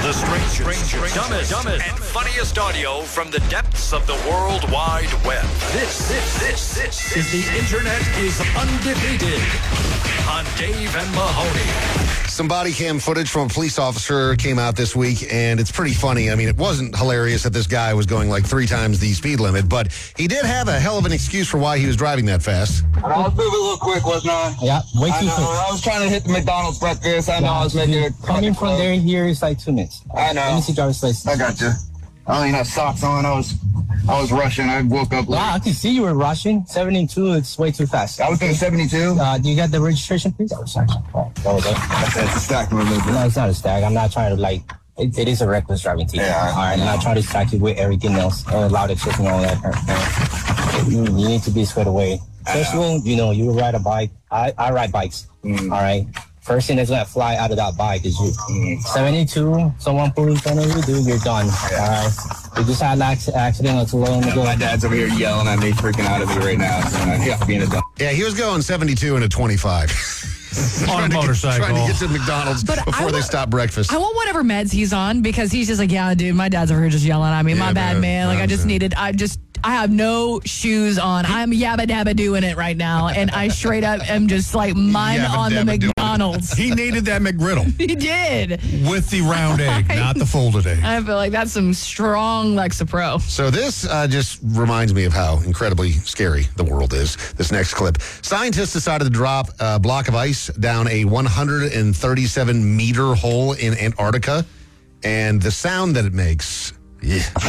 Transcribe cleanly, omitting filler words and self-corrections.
The strangest, dumbest, and funniest audio from the depths of the World Wide Web. This is The Internet is Undefeated on Dave and Mahoney. Some body cam footage from a police officer came out this week, and it's pretty funny. I mean, it wasn't hilarious that this guy was going like 3 times the speed limit, but he did have a hell of an excuse for why he was driving that fast. I was moving a little quick, wasn't I? Yeah, way too quick. I was trying to hit the McDonald's breakfast. I know I was making it. Coming from there here is like 2 minutes. I know. Let me see driver's license. I got you. I don't even have socks on. I was rushing. I woke up late. Wow, I can see you were rushing. 72, it's way too fast. I was doing 72. Do you got the registration, please? That's a stack of them. No, it's not a stack. I'm not trying to, like, it is a reckless driving team. Yeah, all right, I'm not trying to stack you with everything else. Loud exit and all that. You need to be squared away. First of all, you ride a bike. I ride bikes. All right. First thing that's going to fly out of that bike is you. 72, someone pull in front of you, dude, you're done. All right. We just had an accident not too long ago. My dad's over here yelling at me, freaking out at me right now. So I have to be in a dump. Yeah, he was going 72 into 25. On a motorcycle. Trying to get to McDonald's before they stop breakfast. I want whatever meds he's on because he's just like, yeah, dude, my dad's over here just yelling at me. My bad, man. Like, I have no shoes on. I'm yabba dabba doing it right now. And I straight up am just like mine on the McDonald's. He needed that McGriddle. He did. With the round egg, not the folded egg. I feel like that's some strong Lexapro. So this just reminds me of how incredibly scary the world is. This next clip. Scientists decided to drop a block of ice down a 137-meter hole in Antarctica. And the sound that it makes... Yeah.